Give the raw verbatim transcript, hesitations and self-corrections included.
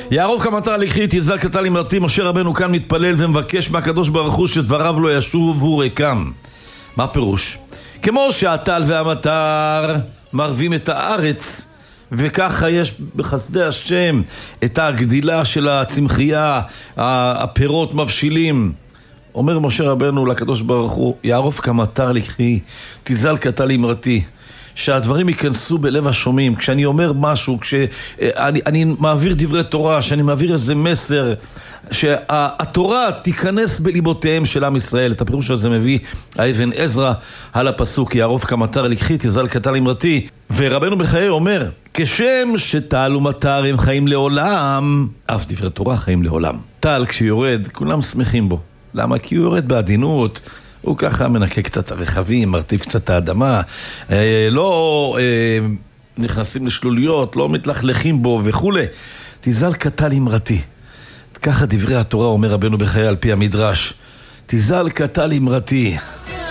יערוב כמטר לקחי, תזל קטל אמרתי. משה רבנו כאן מתפלל ומבקש מהקדוש ברוך הוא שדבריו לא ישובו ריקם. מה פירוש? כמו שהטל והמטר מרבים את הארץ, וככה יש בחסדי השם את הגדילה של הצמחייה, הפירות מבשילים. אומר משה רבנו לקדוש ברוך הוא, יערוב כמטר לקחי, תזל קטל אמרתי. שהדברים ייכנסו בלב השומעים. כשאני אומר משהו, כשאני אני מעביר דברי תורה, שאני מעביר איזה מסר, שהתורה תיכנס בליבותיהם של עם ישראל. את הפירוש הזה מביא האבן עזרא על הפסוק, יערוב כמטר לקחי, תזל קטל אמרתי. ורבנו בחיי אומר, כשם שטל ומטר הם חיים לעולם, אף דברי תורה חיים לעולם. טל כשיורד, כולם שמחים בו. למה? כי הוא יורד בעדינות, הוא ככה מנקה קצת הרכבים, מרטיב קצת האדמה, אה, לא אה, נכנסים לשלוליות, לא מתלכלכים בו וכו'. תזל קטל אמרתי. ככה דברי התורה אומר רבנו בחיי על פי המדרש. תזל קטל אמרתי.